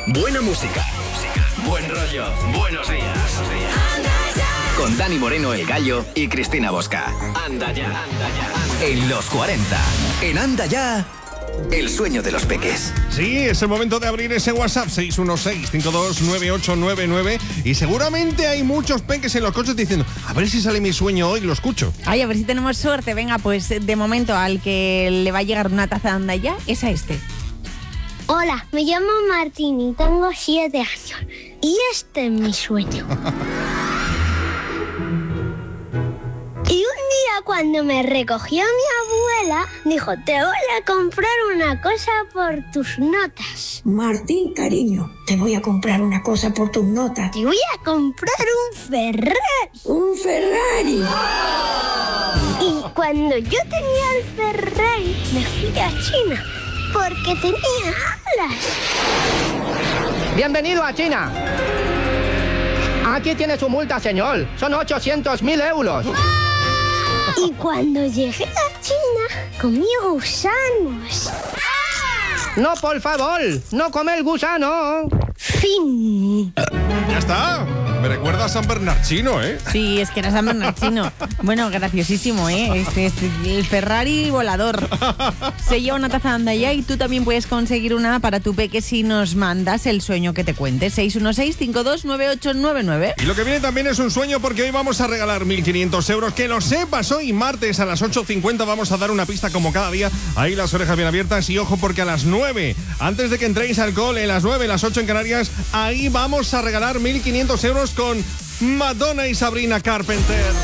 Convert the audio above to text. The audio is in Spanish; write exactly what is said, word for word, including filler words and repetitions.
Buena música. Buen rollo. Buenos días. Con Dani Moreno, el Gallo, y Cristina Bosca. Anda ya, anda ya. En los cuarenta. En Anda ya. El sueño de los peques. Sí, es el momento de abrir ese WhatsApp seis uno seis, cinco dos nueve ocho nueve nueve. Y seguramente hay muchos peques en los coches diciendo: a ver si sale mi sueño hoy, lo escucho. Ay, a ver si tenemos suerte. Venga, pues de momento al que le va a llegar una taza de Anda ya es a este. Hola, me llamo Martín y tengo siete años. Y este es mi sueño. Y un día cuando me recogió mi abuela, dijo: te voy a comprar una cosa por tus notas. Martín, cariño, te voy a comprar una cosa por tus notas. Te voy a comprar un Ferrari. ¡Un Ferrari! Y cuando yo tenía el Ferrari, me fui a China, porque tenía alas. Bienvenido a China. Aquí tiene su multa, señor. Son ochocientos mil euros. Y cuando llegué a China, comí gusanos. No, por favor, no come el gusano. Fin. Ya está. Me recuerda a San Bernardino, ¿eh? Sí, es que era San Bernardino. Bueno, graciosísimo, ¿eh? Este es el Ferrari volador. Se lleva una taza de Anda ya y tú también puedes conseguir una para tu peque si nos mandas el sueño que te cuente. seis uno seis, cinco dos nueve ocho nueve nueve. Y lo que viene también es un sueño, porque hoy vamos a regalar mil quinientos euros. Que lo sepas, hoy martes a las ocho cincuenta vamos a dar una pista como cada día. Ahí las orejas bien abiertas y ojo, porque a las nueve, antes de que entréis al cole, las nueve, las ocho en Canarias, ahí vamos a regalar mil quinientos euros con Madonna y Sabrina Carpenter.